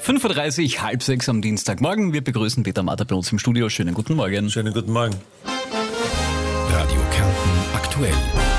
5.30 Uhr, halb sechs am Dienstagmorgen. Wir begrüßen Peter Marter bei uns im Studio. Schönen guten Morgen. Schönen guten Morgen. Radio Kärnten aktuell.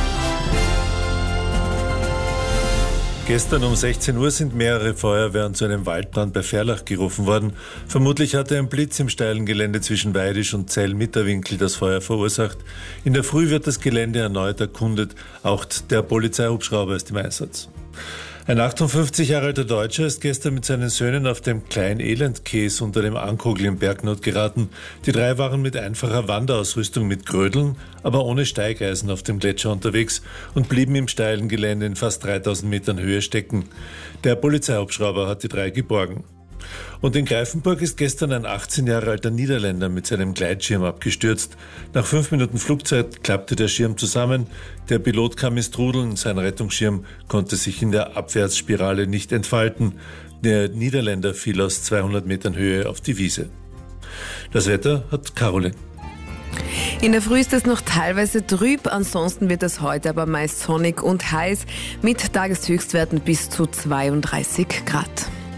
Gestern um 16 Uhr sind mehrere Feuerwehren zu einem Waldbrand bei Ferlach gerufen worden. Vermutlich hatte ein Blitz im steilen Gelände zwischen Weidisch und Zell-Mitterwinkel das Feuer verursacht. In der Früh wird das Gelände erneut erkundet. Auch der Polizeihubschrauber ist im Einsatz. Ein 58 Jahre alter Deutscher ist gestern mit seinen Söhnen auf dem Klein-Elend-Käs unter dem Ankogel in Bergnot geraten. Die drei waren mit einfacher Wanderausrüstung mit Grödeln, aber ohne Steigeisen auf dem Gletscher unterwegs und blieben im steilen Gelände in fast 3000 Metern Höhe stecken. Der Polizeihubschrauber hat die drei geborgen. Und in Greifenburg ist gestern ein 18 Jahre alter Niederländer mit seinem Gleitschirm abgestürzt. Nach 5 Minuten Flugzeit klappte der Schirm zusammen. Der Pilot kam ins Trudeln, sein Rettungsschirm konnte sich in der Abwärtsspirale nicht entfalten. Der Niederländer fiel aus 200 Metern Höhe auf die Wiese. Das Wetter hat Caroline. In der Früh ist es noch teilweise trüb, ansonsten wird es heute aber meist sonnig und heiß mit Tageshöchstwerten bis zu 32 Grad.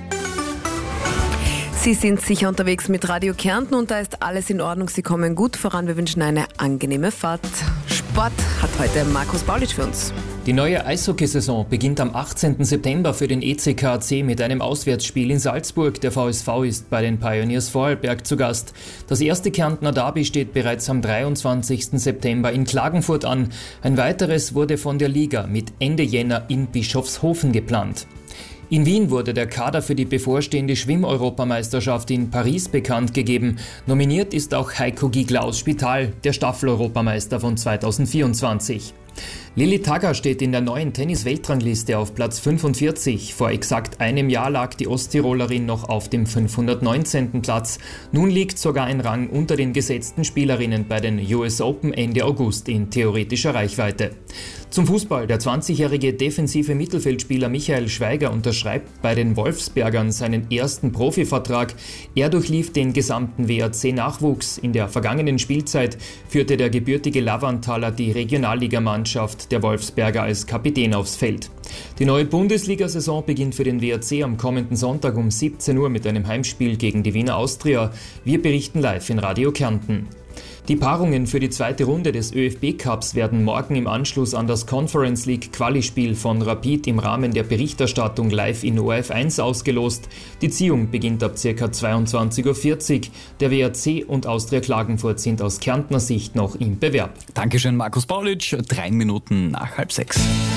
Sie sind sicher unterwegs mit Radio Kärnten und da ist alles in Ordnung. Sie kommen gut voran. Wir wünschen eine angenehme Fahrt. Sport hat heute Markus Paulitsch für uns. Die neue Eishockeysaison beginnt am 18. September für den ECKAC mit einem Auswärtsspiel in Salzburg. Der VSV ist bei den Pioneers Vorarlberg zu Gast. Das erste Kärntner Derby steht bereits am 23. September in Klagenfurt an. Ein weiteres wurde von der Liga mit Ende Jänner in Bischofshofen geplant. In Wien wurde der Kader für die bevorstehende Schwimm-Europameisterschaft in Paris bekannt gegeben. Nominiert ist auch Heiko Giegler aus Spital, der Staffel-Europameister von 2024. Lilly Tagger steht in der neuen Tennis-Weltrangliste auf Platz 45. Vor exakt einem Jahr lag die Osttirolerin noch auf dem 519. Platz. Nun liegt sogar ein Rang unter den gesetzten Spielerinnen bei den US Open Ende August in theoretischer Reichweite. Zum Fußball. Der 20-jährige defensive Mittelfeldspieler Michael Schweiger unterschreibt bei den Wolfsbergern seinen ersten Profivertrag. Er durchlief den gesamten WAC-Nachwuchs. In der vergangenen Spielzeit führte der gebürtige Lavanthaler die Regionalligamannschaft der Wolfsberger als Kapitän aufs Feld. Die neue Bundesliga-Saison beginnt für den WAC am kommenden Sonntag um 17 Uhr mit einem Heimspiel gegen die Wiener Austria. Wir berichten live in Radio Kärnten. Die Paarungen für die zweite Runde des ÖFB-Cups werden morgen im Anschluss an das Conference League Quali-Spiel von Rapid im Rahmen der Berichterstattung live in ORF1 ausgelost. Die Ziehung beginnt ab ca. 22.40 Uhr. Der WAC und Austria Klagenfurt sind aus Kärntner Sicht noch im Bewerb. Dankeschön, Markus Paulitsch. 3 Minuten nach halb sechs.